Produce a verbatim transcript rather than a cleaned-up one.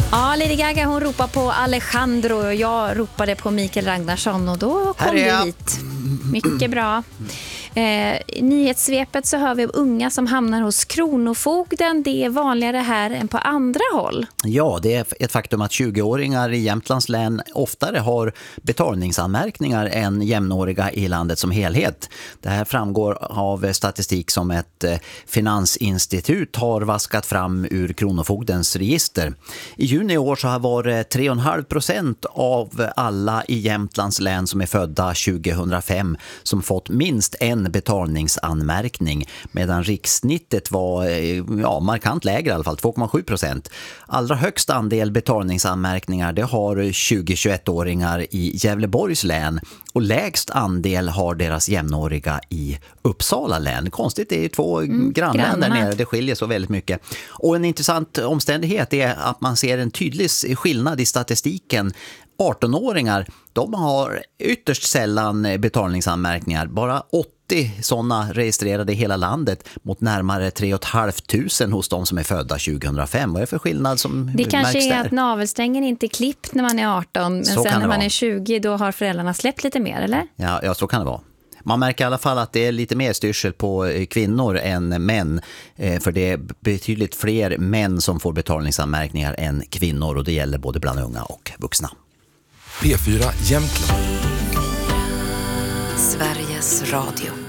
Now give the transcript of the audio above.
Ja, Lady Gaga hon ropar på Alejandro och jag ropade på Mikael Ragnarsson och då kom vi hit. Mycket bra. Eh, I nyhetssvepet så hör vi om unga som hamnar hos kronofogden. Det är vanligare här än på andra håll. Ja, det är ett faktum att tjugoåringar i Jämtlands län oftare har betalningsanmärkningar än jämnåriga i landet som helhet. Det här framgår av statistik som ett finansinstitut har vaskat fram ur kronofogdens register. I juni i år så var det tre komma fem procent av alla i Jämtlands län som är födda tjugohundrafem som fått minst en betalningsanmärkning, medan rikssnittet var ja, markant lägre i alla fall, två komma sju procent. Allra högst andel betalningsanmärkningar det har tjugo-tjugoett-åringar i Gävleborgs län och lägst andel har deras jämnåriga i Uppsala län. Konstigt, det är ju två mm, grannländer nere, det skiljer så väldigt mycket. Och en intressant omständighet är att man ser en tydlig skillnad i statistiken. arton-åringar, de har ytterst sällan betalningsanmärkningar. Bara åttio sådana registrerade i hela landet mot närmare tre och ett halvt tusen hos de som är födda tjugohundrafem. Vad är det för skillnad som det kanske är där? Att navelsträngen inte är klippt när man är arton, men så sen när man vara. är tjugo då har föräldrarna släppt lite mer, eller? Ja, ja, så kan det vara. Man märker i alla fall att det är lite mer styrsel på kvinnor än män. För det är betydligt fler män som får betalningsanmärkningar än kvinnor, och det gäller både bland unga och vuxna. P fyra Jämtland. Sveriges Radio.